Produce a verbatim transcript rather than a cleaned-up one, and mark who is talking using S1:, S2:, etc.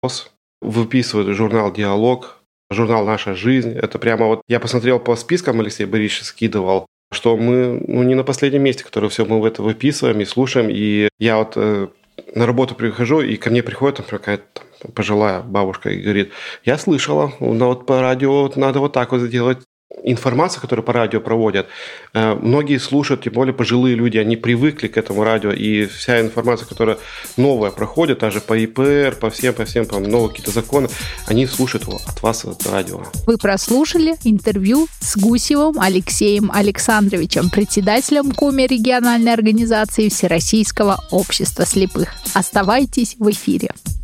S1: выписывают журнал «Диалог», журнал «Наша жизнь». Это прямо вот я посмотрел по спискам, Алексей Борисович скидывал, что мы ну, не на последнем месте, которое все мы в это выписываем и слушаем. И я вот э, на работу прихожу, и ко мне приходит например, какая-то там, пожилая бабушка и говорит: я слышала, но вот по радио вот надо вот так вот сделать. Информация, которую по радио проводят, э, многие слушают, тем более пожилые люди, они привыкли к этому радио, и вся информация, которая новая проходит, даже по И П Р, по всем, по всем, по новые какие-то законы, они слушают от вас это радио.
S2: Вы прослушали интервью с Гусевым Алексеем Александровичем, председателем Коми региональной организации Всероссийского общества слепых. Оставайтесь в эфире.